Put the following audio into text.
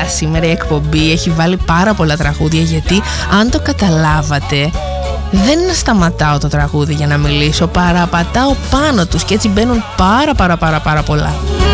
σήμερα η εκπομπή έχει βάλει πάρα πολλά τραγούδια, γιατί αν το καταλάβατε, δεν σταματάω το τραγούδι για να μιλήσω, παραπατάω πάνω τους και έτσι μπαίνουν πάρα πολλά.